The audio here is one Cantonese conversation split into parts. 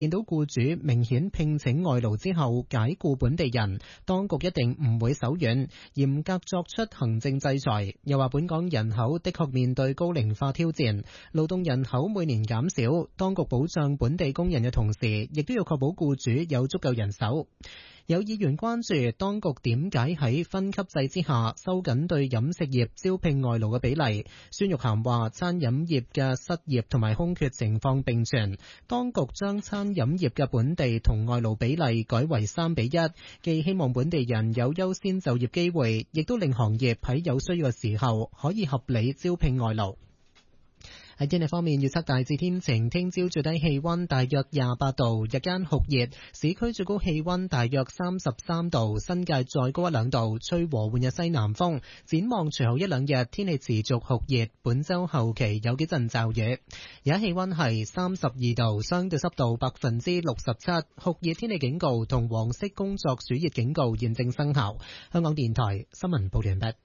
見到僱主明顯聘請外勞之後解僱本地人，當局一定唔會手軟，嚴格作出行政制裁。又話本港人口的確面對高齡化挑戰，勞動人口每年減少，當局保障本地工人嘅同時，亦都要確保僱主有足夠人手。有議員關注當局點解喺分級制之下收緊對飲食業招聘外勞嘅比例。孫玉菡話餐飲業嘅失業同埋空缺情況並存，當局將餐飲業嘅本地同外勞比例改為3:1，既希望本地人有優先就業機會，亦都令行業喺有需要嘅時候可以合理招聘外勞。喺天氣方面，預測大致天晴，聽朝最低氣溫大約28度，日間酷熱，市區最高氣溫大約33度，新界再高1-2度，吹和緩嘅西南風。展望隨後1-2日天氣持續酷熱，本週後期有幾陣驟雨。而家氣溫係32度，相對濕度67%，酷熱天氣警告同黃色工作暑熱警告現正生效。香港電台新聞報完畢。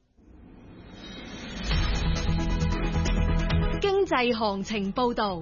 經濟行情報道。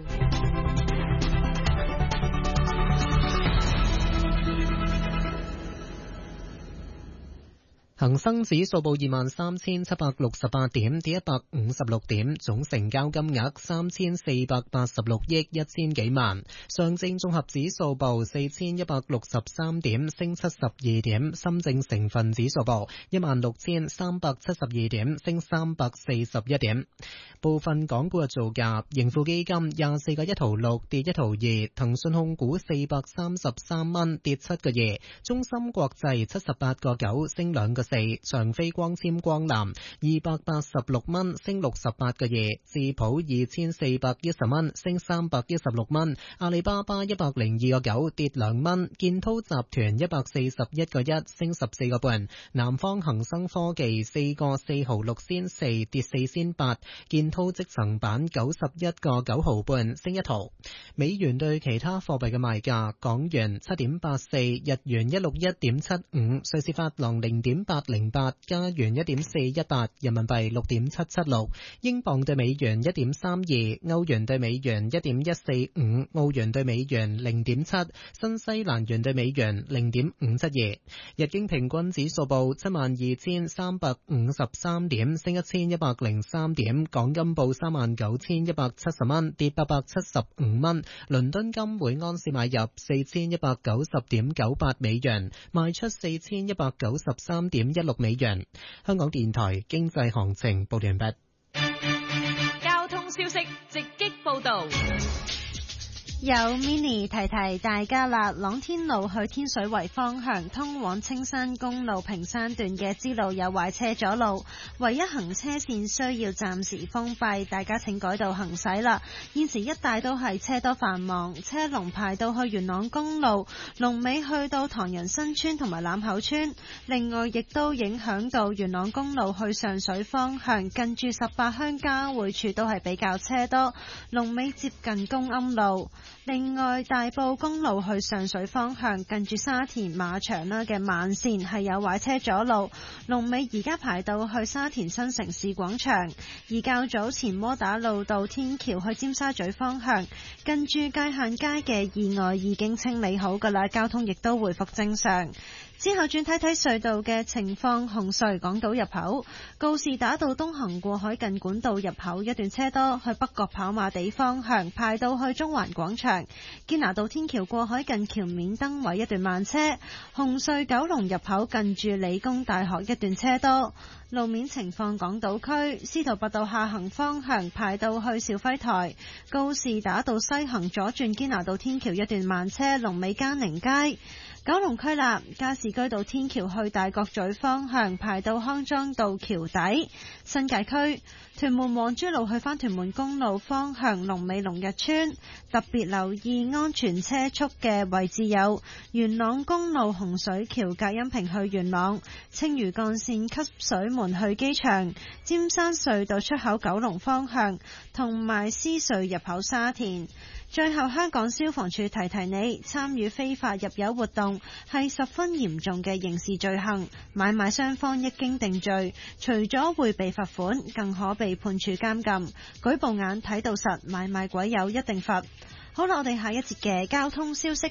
恒生指數報23,768點，跌156點，總成交金額3486億1000幾萬。上證綜合指數報4163點，升72點。深證成分指數報16372點，升341點。部分港股嘅造價：盈富基金24個1毫6，跌1毫2；騰訊控股433蚊，跌7個2；中芯國際78個9，升2個4；長飛光纖光纜286蚊，升68個2；智普2410蚊，升316蚊；阿里巴巴102個9，跌2蚊；建滔集團141個1，升14個半；南方恒生科技4個4毫6仙4，跌4仙8；建滔積層板91個9毫半，升1毫。美元對其他貨幣嘅賣價：港元7.84，日元161.75，瑞士法郎0.808，加元1.418，人民幣6.776，英鎊對美元1.32，歐元對美元1.145，澳元對美元0.7，新西蘭元對美元0.572。日經平均指數報72,353點，升1103點。港金報39,170蚊，跌875蚊。倫敦金每安士買入4190.98美元，賣出4193.16美元。香港電台經濟行情報完畢。 交通消息直擊報道。 有 Mini 提提大家啦，朗天路去天水圍方向通往青山公路屏山段嘅支路有壞車阻路，唯一行車線需要暫時封閉，大家請改道行駛啦。現時一帶都係車多繁忙，車龍排到去元朗公路，龍尾去到唐人新村同埋欖口村。另外亦都影響到元朗公路去上水方向，近住18鄉交匯處都係比較車多，龍尾接近公庵路。另外，大埔公路去上水方向，近住沙田馬場啦嘅慢線係有壞車阻路，龍尾而家排到去沙田新城市廣場。而較早前窩打老道天橋去尖沙咀方向，近住界限街嘅意外已經清理好㗎啦，交通亦都回復正常。之後轉睇睇隧道嘅情況，紅隧港島入口告士打道東行過海近管道入口一段車多，去北角跑馬地方向排到去中環廣場。堅拿道天橋過海近橋面燈位一段慢車，紅隧九龍入口近住理工大學一段車多。路面情況，港島區司徒拔道下行方向排到去肇輝台，告士打道西行左轉堅拿道天橋一段慢車，龍尾嘉寧街。九龍區啦，加士居道天橋去大角咀方向排到康莊道橋底。新界區屯門皇珠路去返屯門公路方向，龍尾龍日村。特別留意安全車速嘅位置有元朗公路洪水橋隔音屏去元朗，青嶼幹線汲水門去機場，尖山隧道出口九龍方向，同埋獅隧入口沙田。最後，香港消防處提提你，參與非法入油活動係十分嚴重嘅刑事罪行，買賣雙方一經定罪，除咗會被罰款，更可被判處監禁。舉報眼睇到實，買賣鬼友一定罰。好啦，我哋下一節嘅交通消息